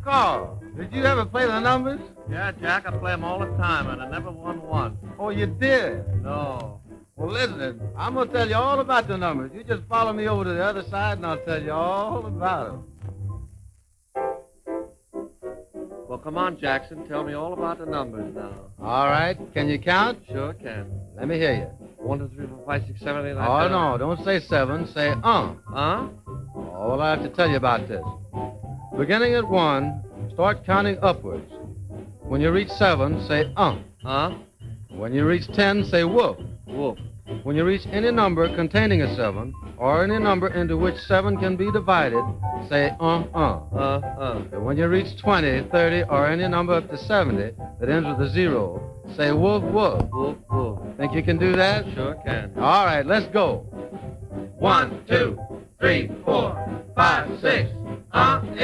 Carl, did you ever play the numbers? Yeah, Jack, I play them all the time, and I never won one. Oh, you did? No. Well, listen, I'm going to tell you all about the numbers. You just follow me over to the other side, and I'll tell you all about them. Well, come on, Jackson. Tell me all about the numbers now. All right. Can you count? Sure can. Let me hear you. 1, 2, 3, 4, 5, 6, 7, 8, 9, Oh, 10. no, don't say 7. Say Huh? Oh, well, I have to tell you about this. Beginning at 1, start counting upwards. When you reach 7, say Huh? When you reach 10, say woof. Whoop. When you reach any number containing a 7, or any number into which 7 can be divided, say When you reach 20, 30, or any number up to 70 that ends with a 0, say woof, woof. Whoop, whoop. Think you can do that? Sure can. All right, let's go. 1, 2, 3, 4, 5, 6,